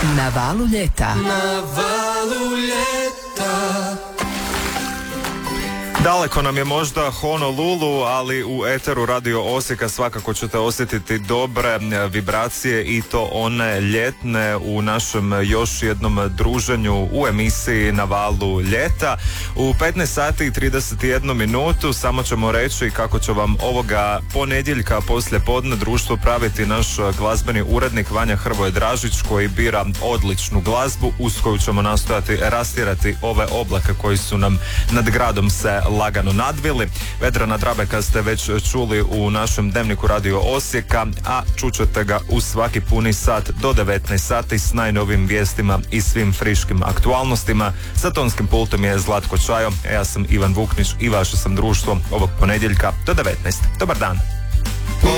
Na valu ljeta. Na valu ljeta. Daleko nam je možda Honolulu, ali u eteru Radio Osijeka svakako ćete osjetiti dobre vibracije i to one ljetne u našem još jednom druženju u emisiji Na valu ljeta. U 15 sati i 31 minutu samo ćemo reći kako će vam ovoga ponedjeljka poslije podne društvo praviti naš glazbeni urednik Vanja Hrvoje-Dražić, koji bira odličnu glazbu uz koju ćemo nastojati rastjerati ove oblake koji su nam nad gradom se lagano nadvili. Vedrana Drabeka ste već čuli u našem dnevniku Radio Osijeka, a čućete ga u svaki puni sat do 19 sati s najnovim vijestima i svim friškim aktualnostima. Za tonskim pultom je Zlatko Čajo, ja sam Ivan Vuknić i vaše sam društvo ovog ponedjeljka do 19. Dobar dan.